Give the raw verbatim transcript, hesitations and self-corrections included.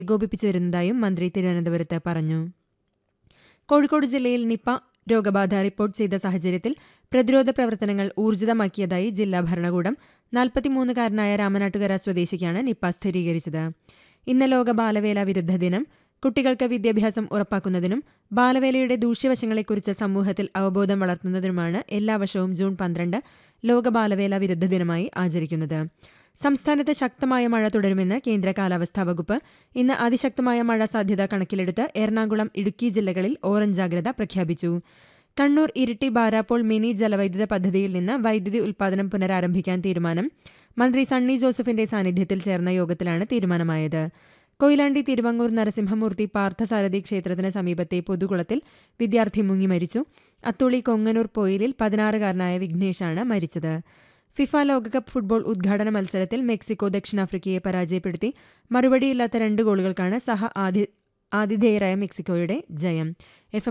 ഏകോപിപ്പിച്ചു വരുന്നതായും മന്ത്രി തിരുവനന്തപുരത്ത് പറഞ്ഞു. കോഴിക്കോട് ജില്ലയിൽ നിപ രോഗബാധ റിപ്പോർട്ട് ചെയ്ത സാഹചര്യത്തിൽ പ്രതിരോധ പ്രവർത്തനങ്ങൾ ഊർജിതമാക്കിയതായി ജില്ലാ ഭരണകൂടം. നാൽപ്പത്തിമൂന്നുകാരനായ രാമനാട്ടുകര സ്വദേശിക്കാണ് നിപ സ്ഥിരീകരിച്ചത്. ഇന്ന് ലോക ബാലവേല വിരുദ്ധ ദിനം. കുട്ടികൾക്ക് വിദ്യാഭ്യാസം ഉറപ്പാക്കുന്നതിനും ബാലവേലയുടെ ദൂഷ്യവശങ്ങളെക്കുറിച്ച് സമൂഹത്തിൽ അവബോധം വളർത്തുന്നതിനുമാണ് എല്ലാ വർഷവും ജൂൺ പന്ത്രണ്ട് ലോക ബാലവേല വിരുദ്ധ ദിനമായി ആചരിക്കുന്നത്. സംസ്ഥാനത്ത് ശക്തമായ മഴ തുടരുമെന്ന് കേന്ദ്ര കാലാവസ്ഥാ വകുപ്പ്. ഇന്ന് അതിശക്തമായ മഴ സാധ്യത കണക്കിലെടുത്ത് എറണാകുളം, ഇടുക്കി ജില്ലകളിൽ ഓറഞ്ച് ജാഗ്രത പ്രഖ്യാപിച്ചു. കണ്ണൂർ ഇരിട്ടി ബാരാപ്പോൾ മിനി ജലവൈദ്യുത പദ്ധതിയിൽ നിന്ന് വൈദ്യുതി ഉൽപ്പാദനം പുനരാരംഭിക്കാൻ തീരുമാനം. മന്ത്രി സണ്ണി ജോസഫിന്റെ സാന്നിധ്യത്തിൽ ചേർന്ന യോഗത്തിലാണ് തീരുമാനമായത്. കൊയിലാണ്ടി തിരുവങ്ങൂർ നരസിംഹമൂർത്തി പാർത്ഥസാരഥി ക്ഷേത്രത്തിന് സമീപത്തെ പൊതുകുളത്തിൽ വിദ്യാർത്ഥി മുങ്ങി മരിച്ചു. അത്തോളി കൊങ്ങനൂർ പൊയിലിൽ പതിനാറുകാരനായ വിഘ്നേഷാണ് മരിച്ചത്. ഫിഫ ലോകകപ്പ് ഫുട്ബോൾ ഉദ്ഘാടന മത്സരത്തിൽ മെക്സിക്കോ ദക്ഷിണാഫ്രിക്കയെ പരാജയപ്പെടുത്തി മറുപടിയില്ലാത്ത രണ്ട് ഗോളുകൾക്കാണ് സഹ ആതി ആതിഥേയരായ മെക്സിക്കോയുടെ ജയം. എഫ്